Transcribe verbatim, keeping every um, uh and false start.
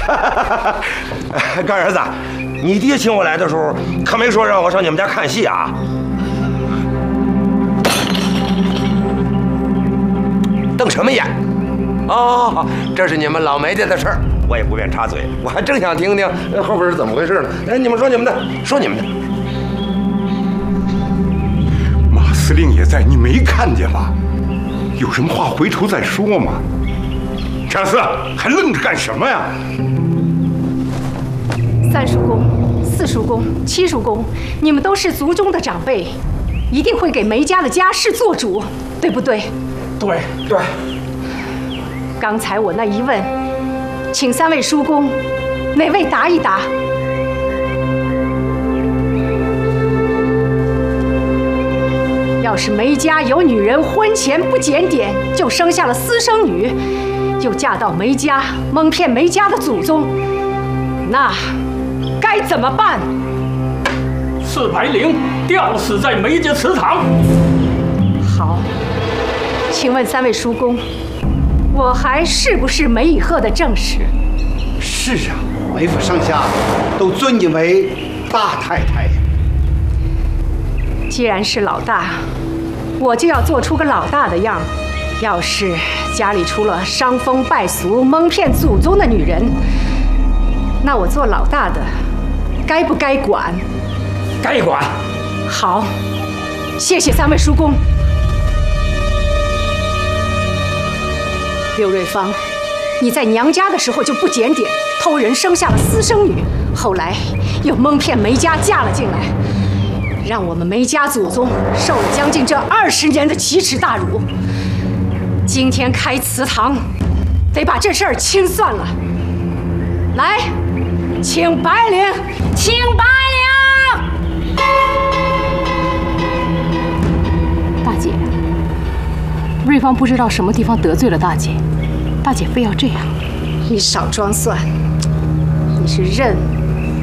干儿子，你爹请我来的时候，可没说让我上你们家看戏啊。瞪什么眼？哦，这是你们老梅家的事儿，我也不便插嘴。我还正想听听后边是怎么回事呢。哎，你们说你们的，说你们的。 马司令也在，你没看见吗？有什么话回头再说嘛。贾四，还愣着干什么呀？ 三叔公、四叔公、七叔公，你们都是族中的长辈，一定会给梅家的家事做主，对不对？ 对对。 刚才我那一问，请三位叔公，哪位答一答？要是梅家有女人婚前不检点，就生下了私生女，又嫁到梅家，蒙骗梅家的祖宗，那该怎么办？ 四百灵吊死在梅家祠堂。 好，请问三位叔公，我还是不是梅以鹤的正室？ 是啊，梅府上下都尊你为大太太。 既然是老大，我就要做出个老大的样。要是家里出了伤风败俗、蒙骗祖宗的女人，那我做老大的该不该管？ 该管。 好，谢谢三位叔公。刘瑞芳，你在娘家的时候就不检点，偷人生下了私生女，后来又蒙骗梅家嫁了进来，让我们梅家祖宗受了将近这二十年的奇耻大辱。今天开祠堂，得把这事儿清算了。来，请白领，请白领。 大姐，瑞芳不知道什么地方得罪了大姐，大姐非要这样。 你少装蒜，你是认